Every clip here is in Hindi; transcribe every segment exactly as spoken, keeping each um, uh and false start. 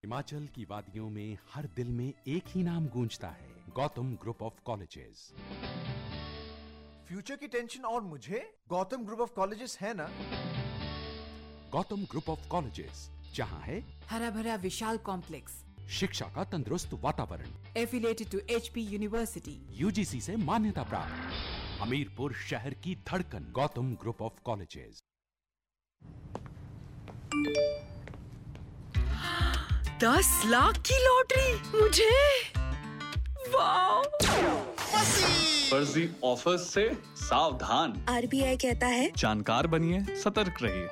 हिमाचल की वादियों में हर दिल में एक ही नाम गूंजता है, Gautam group of colleges. Future की टेंशन और मुझे गौतम ग्रुप ऑफ कॉलेजेस है ना। गौतम ग्रुप ऑफ कॉलेजेस, जहां है हरा भरा विशाल कॉम्प्लेक्स, शिक्षा का तंदुरुस्त वातावरण, affiliated to HP university, UGC से मान्यता प्राप्त, हमीरपुर शहर की धड़कन, गौतम ग्रुप ऑफ कॉलेजेस। दस लाख की लॉटरी मुझे, वाह! फर्जी ऑफर से सावधान। आरबीआई कहता है जानकार बनिए, सतर्क रहिए।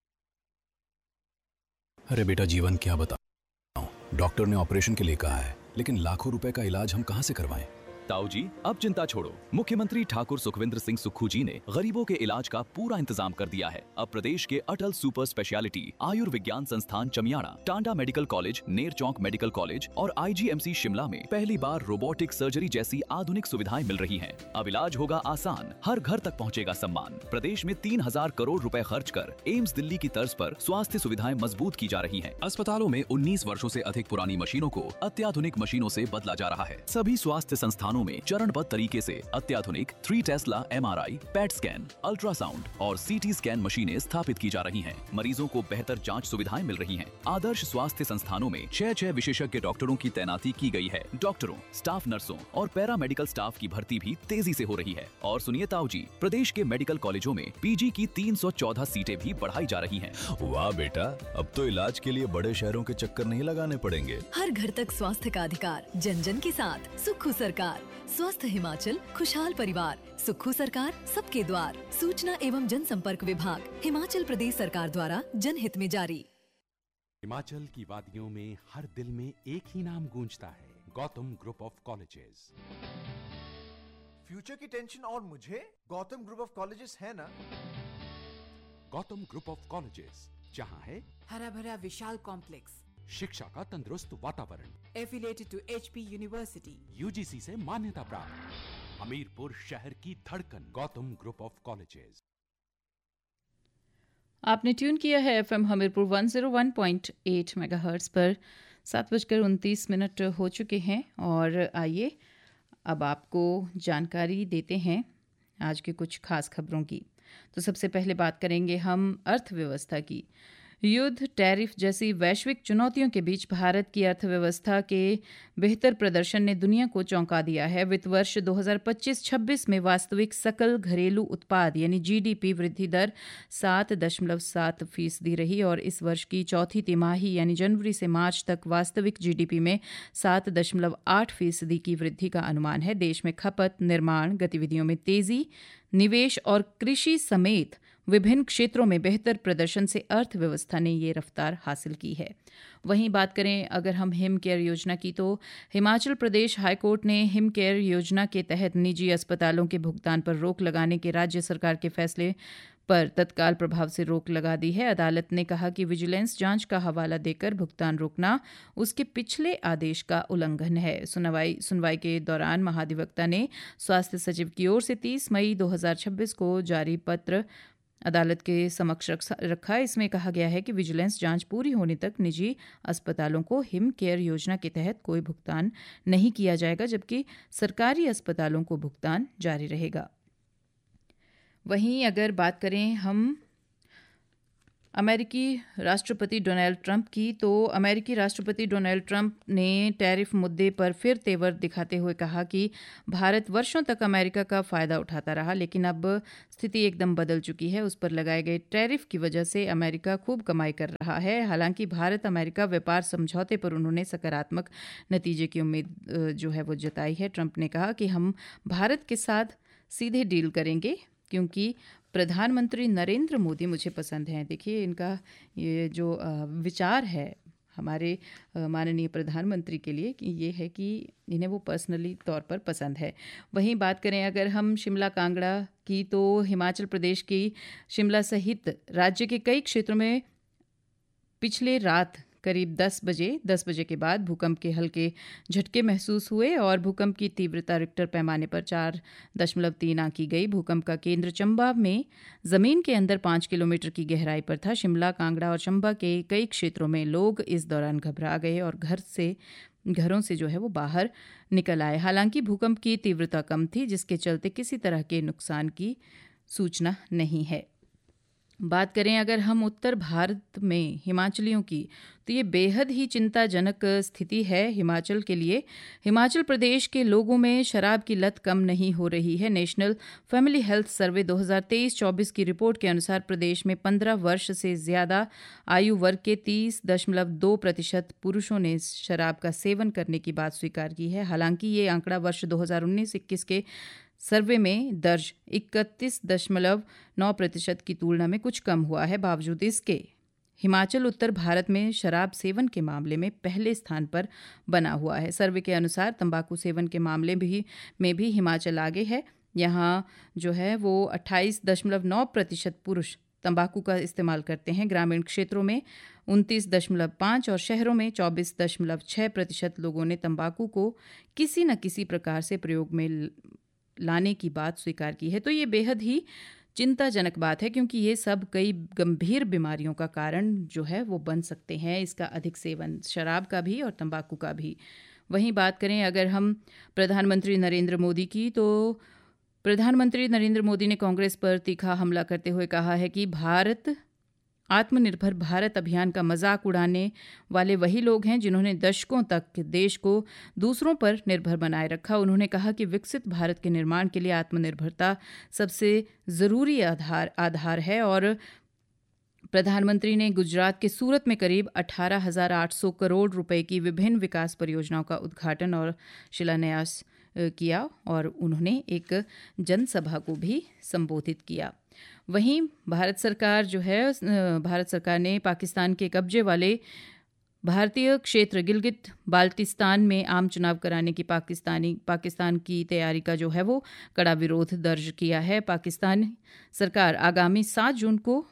अरे बेटा, जीवन क्या बताऊं, डॉक्टर ने ऑपरेशन के लिए कहा है, लेकिन लाखों रुपए का इलाज हम कहां से करवाएं? ताऊ जी, अब चिंता छोड़ो। मुख्यमंत्री ठाकुर सुखविंदर सिंह सुक्खू जी ने गरीबों के इलाज का पूरा इंतजाम कर दिया है। अब प्रदेश के अटल सुपर स्पेशलिटी आयुर्विज्ञान संस्थान चमियाड़ा, टांडा मेडिकल कॉलेज, नेर चौक मेडिकल कॉलेज और आईजीएमसी शिमला में पहली बार रोबोटिक सर्जरी जैसी आधुनिक सुविधाएं मिल रही हैं। अब इलाज होगा आसान, हर घर तक पहुंचेगा सम्मान। प्रदेश में तीन हजार करोड़ रुपए खर्च कर एम्स दिल्ली की तर्ज पर स्वास्थ्य सुविधाएं मजबूत की जा रही है। अस्पतालों में उन्नीस वर्षों से अधिक पुरानी मशीनों को अत्याधुनिक मशीनों से बदला जा रहा है। सभी स्वास्थ्य संस्थानों में चरणबद्ध तरीके से अत्याधुनिक three Tesla MRI, PET scan, ultrasound और सीटी स्कैन मशीनें स्थापित की जा रही हैं। मरीजों को बेहतर जांच सुविधाएं मिल रही हैं। आदर्श स्वास्थ्य संस्थानों में छह छह विशेषज्ञ डॉक्टरों की तैनाती की गई है। डॉक्टरों, स्टाफ नर्सों और पैरा मेडिकल स्टाफ की भर्ती भी तेजी से हो रही है। और सुनिए ताऊ जी, प्रदेश के मेडिकल कॉलेजों में पीजी की तीन सौ चौदह सीटें भी बढ़ाई जा रही हैं। वाह बेटा, अब तो इलाज के लिए बड़े शहरों के चक्कर नहीं लगाने पड़ेंगे। हर घर तक स्वास्थ्य का अधिकार, जन जन के साथ सुक्खू सरकार। स्वस्थ हिमाचल, खुशहाल परिवार, सुक्खू सरकार सबके द्वार। सूचना एवं जनसंपर्क विभाग, हिमाचल प्रदेश सरकार द्वारा जनहित में जारी। हिमाचल की वादियों में हर दिल में एक ही नाम गूंजता है, Gautam group of colleges. Future की टेंशन और मुझे गौतम ग्रुप ऑफ कॉलेजेस है ना। गौतम ग्रुप ऑफ कॉलेजेस, जहां है हरा भरा विशाल कॉम्प्लेक्स, शिक्षा का तंदुरुस्त वातावरण, affiliated to HP university, UGC से मान्यता प्राप्त, हमीरपुर शहर की धड़कन, गौतम ग्रुप ऑफ कॉलेजेस। आपने ट्यून किया है एफएम हमीरपुर एक सौ एक पॉइंट आठ मेगाहर्ट्ज पर। सात बजकर उनतीस मिनट हो चुके हैं और आइए अब आपको जानकारी देते हैं आज के कुछ खास खबरों की। तो सबसे पहले बात करेंगे हम अर्थव्यवस्था की। युद्ध, टैरिफ जैसी वैश्विक चुनौतियों के बीच भारत की अर्थव्यवस्था के बेहतर प्रदर्शन ने दुनिया को चौंका दिया है। वित्त वर्ष दो हज़ार पच्चीस छब्बीस में वास्तविक सकल घरेलू उत्पाद यानी जीडीपी वृद्धि दर सात दशमलव सात फीसदी रही और इस वर्ष की चौथी तिमाही यानी जनवरी से मार्च तक वास्तविक जीडीपी में सात दशमलव आठ फीसदी की वृद्धि का अनुमान है। देश में खपत, निर्माण गतिविधियों में तेजी, निवेश और कृषि समेत विभिन्न क्षेत्रों में बेहतर प्रदर्शन से अर्थव्यवस्था ने ये रफ्तार हासिल की है। वहीं बात करें अगर हम हिम केयर योजना की, तो हिमाचल प्रदेश हाईकोर्ट ने हिम केयर योजना के तहत निजी अस्पतालों के भुगतान पर रोक लगाने के राज्य सरकार के फैसले पर तत्काल प्रभाव से रोक लगा दी है। अदालत ने कहा कि विजिलेंस जांच का हवाला देकर भुगतान रोकना उसके पिछले आदेश का उल्लंघन है। सुनवाई सुनवाई के दौरान महाधिवक्ता ने स्वास्थ्य सचिव की ओर से तीस मई दो हज़ार छब्बीस को जारी पत्र अदालत के समक्ष रखा। इसमें कहा गया है कि विजिलेंस जांच पूरी होने तक निजी अस्पतालों को हिम केयर योजना के तहत कोई भुगतान नहीं किया जाएगा, जबकि सरकारी अस्पतालों को भुगतान जारी रहेगा। वहीं अगर बात करें हम अमेरिकी राष्ट्रपति डोनाल्ड ट्रंप की, तो अमेरिकी राष्ट्रपति डोनाल्ड ट्रंप ने टैरिफ मुद्दे पर फिर तेवर दिखाते हुए कहा कि भारत वर्षों तक अमेरिका का फ़ायदा उठाता रहा, लेकिन अब स्थिति एकदम बदल चुकी है। उस पर लगाए गए टैरिफ की वजह से अमेरिका खूब कमाई कर रहा है। हालांकि भारत अमेरिका व्यापार समझौते पर उन्होंने सकारात्मक नतीजे की उम्मीद जो है वो जताई है। ट्रंप ने कहा कि हम भारत के साथ सीधे डील करेंगे क्योंकि प्रधानमंत्री नरेंद्र मोदी मुझे पसंद हैं। देखिए, इनका ये जो विचार है हमारे माननीय प्रधानमंत्री के लिए कि ये है कि इन्हें वो पर्सनली तौर पर पसंद है। वहीं बात करें अगर हम शिमला कांगड़ा की, तो हिमाचल प्रदेश की शिमला सहित राज्य के कई क्षेत्रों में पिछले रात करीब दस बजे दस बजे के बाद भूकंप के हल्के झटके महसूस हुए और भूकंप की तीव्रता रिक्टर पैमाने पर चार दशमलव तीन आंकी गई। भूकंप का केंद्र चंबा में जमीन के अंदर पाँच किलोमीटर की गहराई पर था। शिमला, कांगड़ा और चंबा के कई क्षेत्रों में लोग इस दौरान घबरा गए और घर से घरों से जो है वो बाहर निकल आए। हालांकि भूकंप की तीव्रता कम थी, जिसके चलते किसी तरह के नुकसान की सूचना नहीं है। बात करें अगर हम उत्तर भारत में हिमाचलियों की, तो ये बेहद ही चिंताजनक स्थिति है हिमाचल के लिए। हिमाचल प्रदेश के लोगों में शराब की लत कम नहीं हो रही है। नेशनल फैमिली हेल्थ सर्वे दो हज़ार तेईस चौबीस की रिपोर्ट के अनुसार प्रदेश में पंद्रह वर्ष से ज्यादा आयु वर्ग के तीस दशमलव दो प्रतिशत पुरुषों ने शराब का सेवन करने की बात स्वीकार की है। हालांकि ये आंकड़ा वर्ष दो हज़ार उन्नीस इक्कीस के सर्वे में दर्ज इकतीस दशमलव नौ प्रतिशत की तुलना में कुछ कम हुआ है। बावजूद इसके हिमाचल उत्तर भारत में शराब सेवन के मामले में पहले स्थान पर बना हुआ है। सर्वे के अनुसार तंबाकू सेवन के मामले भी में भी हिमाचल आगे है। यहाँ जो है वो अट्ठाईस दशमलव नौ प्रतिशत पुरुष तंबाकू का इस्तेमाल करते हैं। ग्रामीण क्षेत्रों में उनतीस दशमलव पाँच और शहरों में चौबीस दशमलव छः प्रतिशत लोगों ने तंबाकू को किसी न किसी प्रकार से प्रयोग में लाने की बात स्वीकार की है। तो ये बेहद ही चिंताजनक बात है, क्योंकि ये सब कई गंभीर बीमारियों का कारण जो है वो बन सकते हैं, इसका अधिक सेवन, शराब का भी और तंबाकू का भी। वहीं बात करें अगर हम प्रधानमंत्री नरेंद्र मोदी की, तो प्रधानमंत्री नरेंद्र मोदी ने कांग्रेस पर तीखा हमला करते हुए कहा है कि भारत आत्मनिर्भर भारत अभियान का मजाक उड़ाने वाले वही लोग हैं जिन्होंने दशकों तक देश को दूसरों पर निर्भर बनाए रखा। उन्होंने कहा कि विकसित भारत के निर्माण के लिए आत्मनिर्भरता सबसे ज़रूरी आधार आधार है। और प्रधानमंत्री ने गुजरात के सूरत में करीब अठारह हज़ार आठ सौ करोड़ रुपए की विभिन्न विकास परियोजनाओं का उद्घाटन और शिलान्यास किया और उन्होंने एक जनसभा को भी संबोधित किया। वहीं भारत सरकार जो है भारत सरकार ने पाकिस्तान के कब्जे वाले भारतीय क्षेत्र गिलगित बाल्टिस्तान में आम चुनाव कराने की पाकिस्तानी पाकिस्तान की तैयारी का जो है वो कड़ा विरोध दर्ज किया है। पाकिस्तान सरकार आगामी सात जून को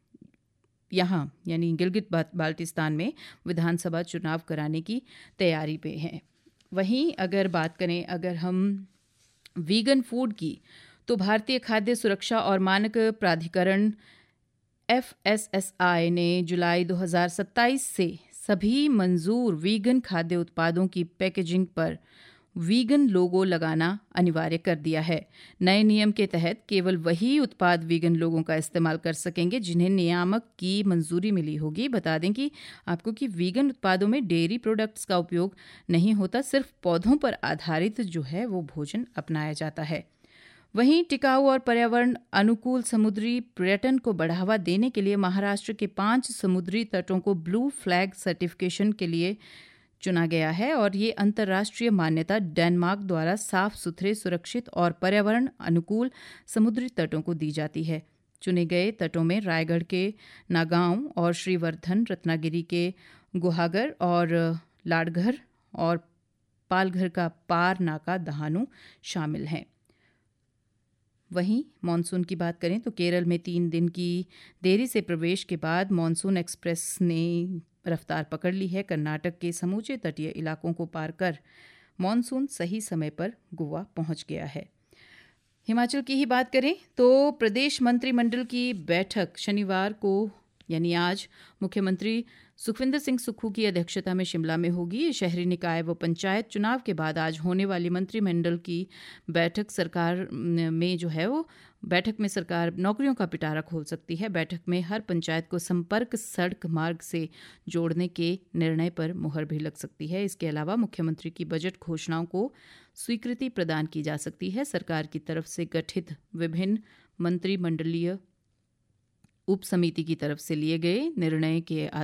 यहाँ यानी गिलगित बाल्टिस्तान में विधानसभा चुनाव कराने की तैयारी पे है। वहीं अगर बात करें अगर हम वीगन फूड की, तो भारतीय खाद्य सुरक्षा और मानक प्राधिकरण एफ एस एस आई ने जुलाई दो हज़ार सत्ताईस से सभी मंजूर वीगन खाद्य उत्पादों की पैकेजिंग पर वीगन लोगो लगाना अनिवार्य कर दिया है। नए नियम के तहत केवल वही उत्पाद वीगन लोगों का इस्तेमाल कर सकेंगे जिन्हें नियामक की मंजूरी मिली होगी। बता दें कि आपको कि वीगन उत्पादों में डेयरी प्रोडक्ट्स का उपयोग नहीं होता, सिर्फ पौधों पर आधारित जो है वो भोजन अपनाया जाता है। वहीं टिकाऊ और पर्यावरण अनुकूल समुद्री पर्यटन को बढ़ावा देने के लिए महाराष्ट्र के पांच समुद्री तटों को ब्लू फ्लैग सर्टिफिकेशन के लिए चुना गया है और ये अंतर्राष्ट्रीय मान्यता डेनमार्क द्वारा साफ सुथरे, सुरक्षित और पर्यावरण अनुकूल समुद्री तटों को दी जाती है। चुने गए तटों में रायगढ़ के नागांव और श्रीवर्धन, रत्नागिरी के गुहागर और लाडघर और पालघर का पार नाका दहानू शामिल हैं। वहीं मॉनसून की बात करें तो केरल में तीन दिन की देरी से प्रवेश के बाद मॉनसून एक्सप्रेस ने रफ्तार पकड़ ली है। कर्नाटक के समूचे तटीय इलाकों को पार कर मॉनसून सही समय पर गोवा पहुंच गया है। हिमाचल की ही बात करें तो प्रदेश मंत्रिमंडल की बैठक शनिवार को यानी आज मुख्यमंत्री सुखविंदर सिंह सुक्खू की अध्यक्षता में शिमला में होगी। शहरी निकाय व पंचायत चुनाव के बाद आज होने वाली मंत्रिमंडल की बैठक सरकार में जो है वो बैठक में सरकार नौकरियों का पिटारा खोल सकती है। बैठक में हर पंचायत को संपर्क सड़क मार्ग से जोड़ने के निर्णय पर मुहर भी लग सकती है। इसके अलावा मुख्यमंत्री की बजट घोषणाओं को स्वीकृति प्रदान की जा सकती है। सरकार की तरफ से गठित विभिन्न मंत्रिमंडलीय उप समिति की तरफ से लिए गए निर्णय के